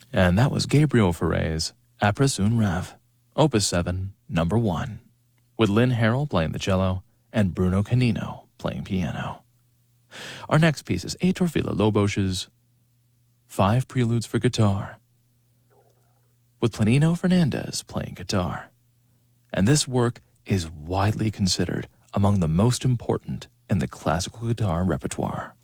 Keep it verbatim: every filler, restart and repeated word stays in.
And that was Gabriel Fauré's Après un rêve, Opus seven, number one, with Lynn Harrell playing the cello and Bruno Canino playing piano. Our next piece is Heitor Villa-Lobos's Five Preludes for Guitar, with Planino Fernandez playing guitar. And this work is widely considered among the most important in the classical guitar repertoire.